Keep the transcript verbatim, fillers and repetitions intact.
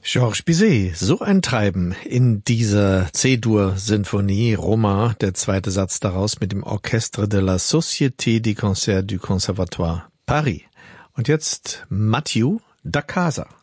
Georges Bizet, so ein Treiben in dieser C-Dur-Sinfonie Roma, der zweite Satz daraus mit dem Orchestre de la Société des Concerts du Conservatoire Paris. Und jetzt Mathieu da Casa.